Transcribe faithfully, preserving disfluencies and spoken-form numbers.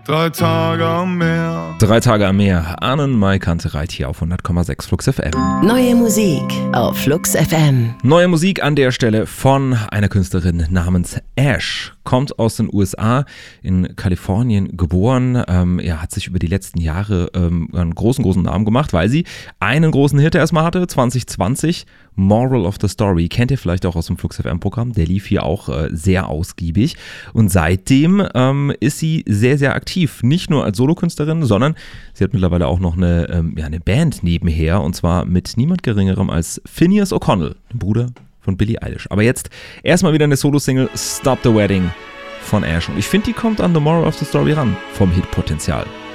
Drei Tage am Meer. Drei Tage am Meer. Arnen Mai Kantereit hier auf hundert Komma sechs Flux F M. Neue Musik auf Flux F M. Neue Musik an der Stelle von einer Künstlerin namens Ash. Kommt aus den U S A, in Kalifornien geboren. Ähm, er hat sich über die letzten Jahre ähm, einen großen, großen Namen gemacht, weil sie einen großen Hit erstmal hatte, zwanzig zwanzig. Moral of the Story. Kennt ihr vielleicht auch aus dem Flux F M-Programm. Der lief hier auch äh, sehr ausgiebig. Und seitdem ähm, ist sie sehr, sehr aktiv. Nicht nur als Solokünstlerin, sondern sie hat mittlerweile auch noch eine, ähm, ja, eine Band nebenher. Und zwar mit niemand Geringerem als Phineas O'Connell, dem Bruder von Billie Eilish. Aber jetzt erstmal wieder eine Solo-Single, Stop the Wedding von Ash. Und ich finde, die kommt an The Moral of the Story ran, vom Hitpotenzial.